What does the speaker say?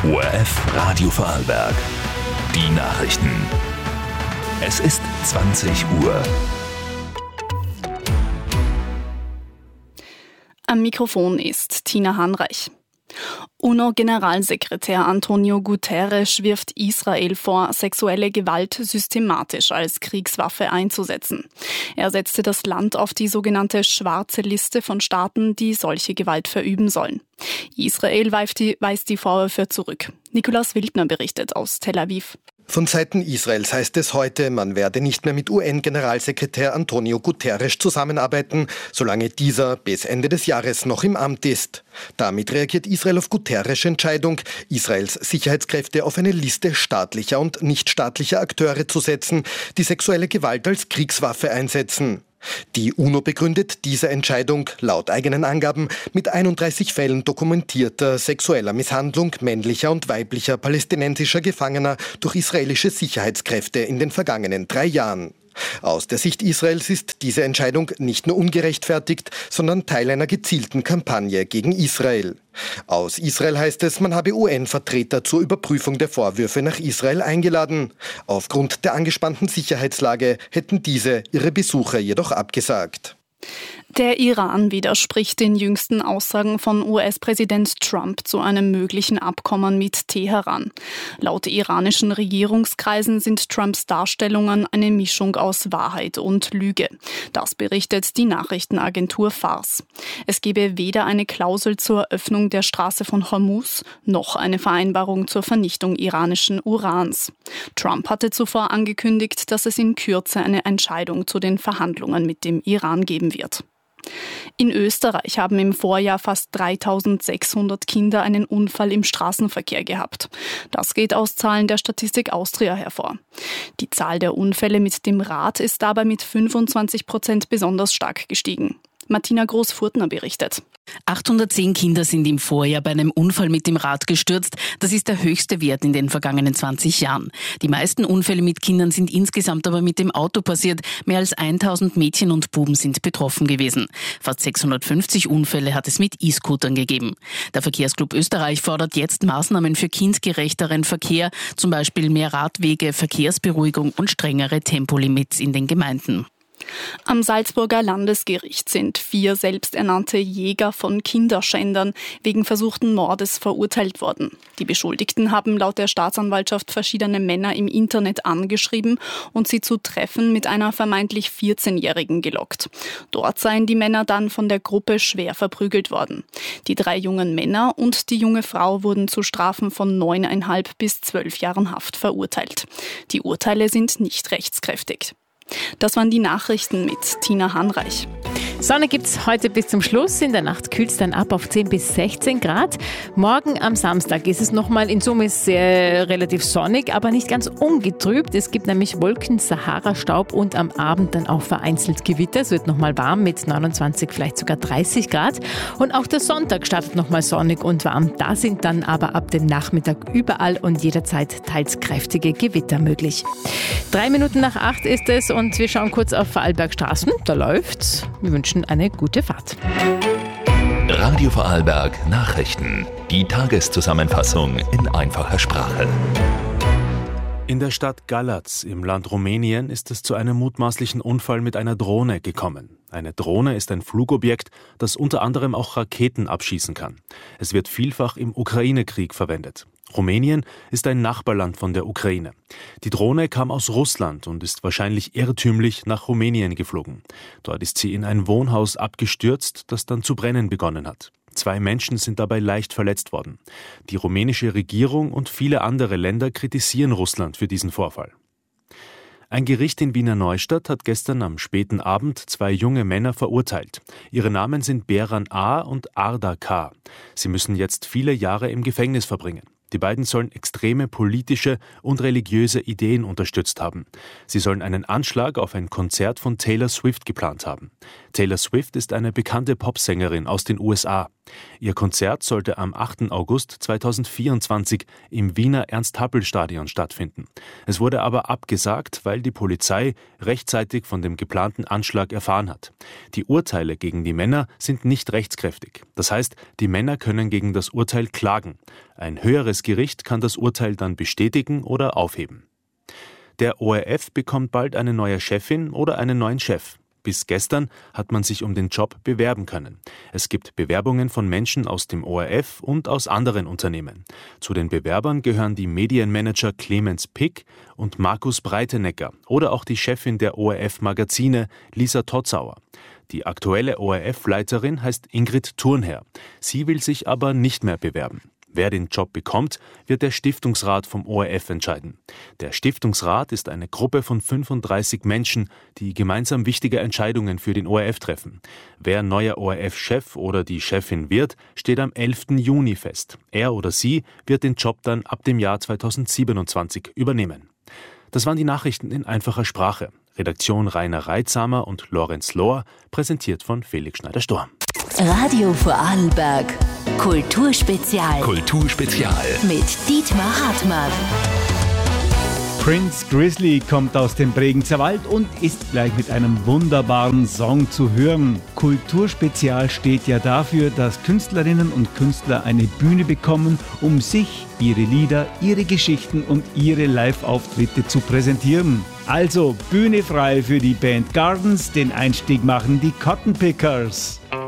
ORF Radio Vorarlberg. Die Nachrichten. Es ist 20 Uhr. Am Mikrofon ist Tina Hanreich. UNO-Generalsekretär Antonio Guterres wirft Israel vor, sexuelle Gewalt systematisch als Kriegswaffe einzusetzen. Er setzte das Land auf die sogenannte schwarze Liste von Staaten, die solche Gewalt verüben sollen. Israel weist die Vorwürfe zurück. Nikolaus Wildner berichtet aus Tel Aviv. Von Seiten Israels heißt es heute, man werde nicht mehr mit UN-Generalsekretär Antonio Guterres zusammenarbeiten, solange dieser bis Ende des Jahres noch im Amt ist. Damit reagiert Israel auf Guterres' Entscheidung, Israels Sicherheitskräfte auf eine Liste staatlicher und nichtstaatlicher Akteure zu setzen, die sexuelle Gewalt als Kriegswaffe einsetzen. Die UNO begründet diese Entscheidung laut eigenen Angaben mit 31 Fällen dokumentierter sexueller Misshandlung männlicher und weiblicher palästinensischer Gefangener durch israelische Sicherheitskräfte in den vergangenen 3 Jahren. Aus der Sicht Israels ist diese Entscheidung nicht nur ungerechtfertigt, sondern Teil einer gezielten Kampagne gegen Israel. Aus Israel heißt es, man habe UN-Vertreter zur Überprüfung der Vorwürfe nach Israel eingeladen. Aufgrund der angespannten Sicherheitslage hätten diese ihre Besuche jedoch abgesagt. Der Iran widerspricht den jüngsten Aussagen von US-Präsident Trump zu einem möglichen Abkommen mit Teheran. Laut iranischen Regierungskreisen sind Trumps Darstellungen eine Mischung aus Wahrheit und Lüge. Das berichtet die Nachrichtenagentur Fars. Es gebe weder eine Klausel zur Öffnung der Straße von Hormuz noch eine Vereinbarung zur Vernichtung iranischen Urans. Trump hatte zuvor angekündigt, dass es in Kürze eine Entscheidung zu den Verhandlungen mit dem Iran geben wird. In Österreich haben im Vorjahr fast 3.600 Kinder einen Unfall im Straßenverkehr gehabt. Das geht aus Zahlen der Statistik Austria hervor. Die Zahl der Unfälle mit dem Rad ist dabei mit 25% besonders stark gestiegen. Martina Groß-Furtner berichtet. 810 Kinder sind im Vorjahr bei einem Unfall mit dem Rad gestürzt. Das ist der höchste Wert in den vergangenen 20 Jahren. Die meisten Unfälle mit Kindern sind insgesamt aber mit dem Auto passiert. Mehr als 1000 Mädchen und Buben sind betroffen gewesen. Fast 650 Unfälle hat es mit E-Scootern gegeben. Der Verkehrsclub Österreich fordert jetzt Maßnahmen für kindgerechteren Verkehr, zum Beispiel mehr Radwege, Verkehrsberuhigung und strengere Tempolimits in den Gemeinden. Am Salzburger Landesgericht sind 4 selbsternannte Jäger von Kinderschändern wegen versuchten Mordes verurteilt worden. Die Beschuldigten haben laut der Staatsanwaltschaft verschiedene Männer im Internet angeschrieben und sie zu Treffen mit einer vermeintlich 14-Jährigen gelockt. Dort seien die Männer dann von der Gruppe schwer verprügelt worden. Die 3 jungen Männer und die junge Frau wurden zu Strafen von 9,5 bis 12 Jahren Haft verurteilt. Die Urteile sind nicht rechtskräftig. Das waren die Nachrichten mit Tina Hanreich. Sonne gibt's heute bis zum Schluss. In der Nacht kühlt es dann ab auf 10 bis 16 Grad. Morgen am Samstag ist es nochmal in Summe sehr relativ sonnig, aber nicht ganz ungetrübt. Es gibt nämlich Wolken, Sahara-Staub und am Abend dann auch vereinzelt Gewitter. Es wird nochmal warm mit 29, vielleicht sogar 30 Grad. Und auch der Sonntag startet nochmal sonnig und warm. Da sind dann aber ab dem Nachmittag überall und jederzeit teils kräftige Gewitter möglich. 3 Minuten nach 8 ist es und wir schauen kurz auf Vorarlberg Straßen. Da läuft's. Wir wünschen eine gute Fahrt. Radio Vorarlberg Nachrichten. Die Tageszusammenfassung in einfacher Sprache. In der Stadt Galați im Land Rumänien ist es zu einem mutmaßlichen Unfall mit einer Drohne gekommen. Eine Drohne ist ein Flugobjekt, das unter anderem auch Raketen abschießen kann. Es wird vielfach im Ukraine-Krieg verwendet. Rumänien ist ein Nachbarland von der Ukraine. Die Drohne kam aus Russland und ist wahrscheinlich irrtümlich nach Rumänien geflogen. Dort ist sie in ein Wohnhaus abgestürzt, das dann zu brennen begonnen hat. 2 Menschen sind dabei leicht verletzt worden. Die rumänische Regierung und viele andere Länder kritisieren Russland für diesen Vorfall. Ein Gericht in Wiener Neustadt hat gestern am späten Abend 2 junge Männer verurteilt. Ihre Namen sind Beran A. und Arda K. Sie müssen jetzt viele Jahre im Gefängnis verbringen. Die beiden sollen extreme politische und religiöse Ideen unterstützt haben. Sie sollen einen Anschlag auf ein Konzert von Taylor Swift geplant haben. Taylor Swift ist eine bekannte Popsängerin aus den USA. Ihr Konzert sollte am 8. August 2024 im Wiener Ernst-Happel-Stadion stattfinden. Es wurde aber abgesagt, weil die Polizei rechtzeitig von dem geplanten Anschlag erfahren hat. Die Urteile gegen die Männer sind nicht rechtskräftig. Das heißt, die Männer können gegen das Urteil klagen. Ein höheres Gericht kann das Urteil dann bestätigen oder aufheben. Der ORF bekommt bald eine neue Chefin oder einen neuen Chef. Bis gestern hat man sich um den Job bewerben können. Es gibt Bewerbungen von Menschen aus dem ORF und aus anderen Unternehmen. Zu den Bewerbern gehören die Medienmanager Clemens Pick und Markus Breitenecker oder auch die Chefin der ORF-Magazine Lisa Totzauer. Die aktuelle ORF-Leiterin heißt Ingrid Thurnherr. Sie will sich aber nicht mehr bewerben. Wer den Job bekommt, wird der Stiftungsrat vom ORF entscheiden. Der Stiftungsrat ist eine Gruppe von 35 Menschen, die gemeinsam wichtige Entscheidungen für den ORF treffen. Wer neuer ORF-Chef oder die Chefin wird, steht am 11. Juni fest. Er oder sie wird den Job dann ab dem Jahr 2027 übernehmen. Das waren die Nachrichten in einfacher Sprache. Redaktion Rainer Reitsamer und Lorenz Lohr, präsentiert von Felix Schneider-Storm. Radio Vorarlberg Kulturspezial. Kulturspezial. Mit Dietmar Hartmann. Prince Grizzly kommt aus dem Bregenzer Wald und ist gleich mit einem wunderbaren Song zu hören. Kulturspezial steht ja dafür, dass Künstlerinnen und Künstler eine Bühne bekommen, um sich, ihre Lieder, ihre Geschichten und ihre Live-Auftritte zu präsentieren. Also Bühne frei für die Band Gardens, den Einstieg machen die Cotton Pickers.